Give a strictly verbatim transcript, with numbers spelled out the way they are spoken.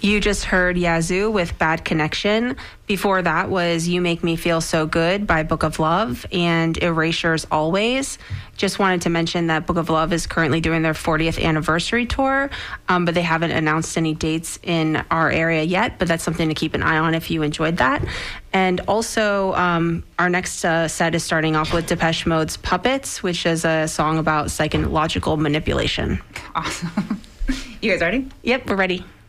You just heard Yazoo with Bad Connection. Before that was You Make Me Feel So Good by Book of Love and Erasure's Always. Just wanted to mention that Book of Love is currently doing their fortieth anniversary tour, um, but they haven't announced any dates in our area yet, but that's something to keep an eye on if you enjoyed that. And also, um, our next uh, set is starting off with Depeche Mode's Puppets, which is a song about psychological manipulation. Awesome. You guys ready? Yep, we're ready.